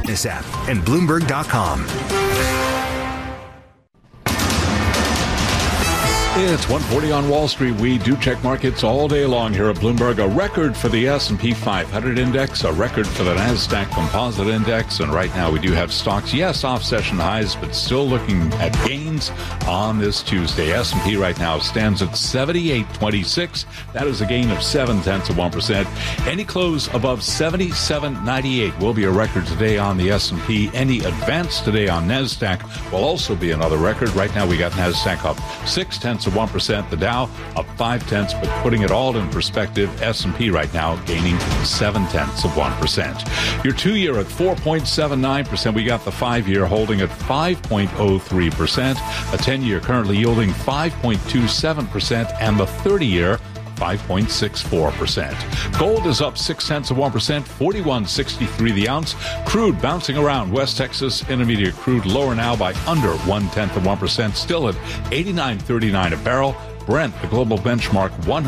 Fitness app, and Bloomberg.com. It's 1:40 on Wall Street. We do check markets all day long here at Bloomberg. A record for the S&P 500 index, a record for the NASDAQ Composite Index, and right now we do have stocks, yes, off session highs, but still looking at gains on this Tuesday. S&P right now stands at 78.26. That is a gain of 0.7%. Any close above 77.98 will be a record today on the S&P. Any advance today on NASDAQ will also be another record. Right now we got NASDAQ up 0.6%. The Dow up 0.5, but putting it all in perspective, S&P right now gaining 0.7%. Your 2-year at 4.79%. We got the 5-year holding at 5.03%. A 10-year currently yielding 5.27%, and the 30-year 5.64%. Gold is up 0.6%, $41.63 the ounce. Crude bouncing around. West Texas Intermediate crude lower now by under 0.1%, still at $89.39 a barrel. Brent, the global benchmark,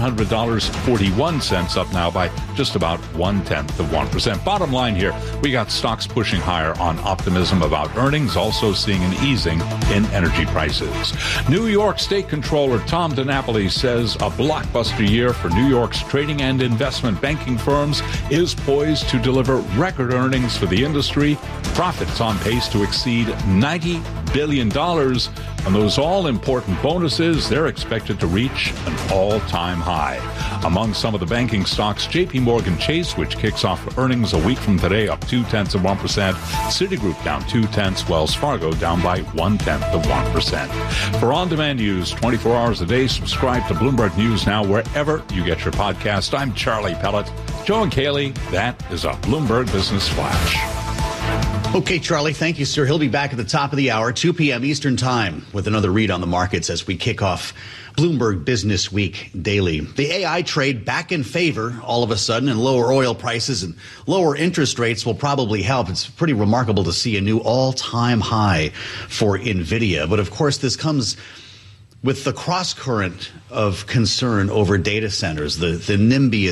$100.41, up now by just about 0.1%. Bottom line here, we got stocks pushing higher on optimism about earnings, also seeing an easing in energy prices. New York State Controller Tom DiNapoli says a blockbuster year for New York's trading and investment banking firms is poised to deliver record earnings for the industry. Profits on pace to exceed $90 billion. And those all-important bonuses, they're expected to reach an all-time high. Among some of the banking stocks, J.P. Morgan Chase, which kicks off earnings a week from today, up 0.2%. Citigroup down 0.2. Wells Fargo down by 0.1%. For on-demand news 24 hours a day, subscribe to Bloomberg News Now wherever you get your podcast. I'm Charlie Pellet. Joe and Kaylee, that is a Bloomberg Business Flash. Okay, Charlie, thank you, sir. He'll be back at the top of the hour, 2 p.m. Eastern Time, with another read on the markets as we kick off Bloomberg Business Week Daily. The AI trade back in favor all of a sudden, and lower oil prices and lower interest rates will probably help. It's pretty remarkable to see a new all-time high for NVIDIA. But, of course, this comes with the cross current of concern over data centers, the NIMBY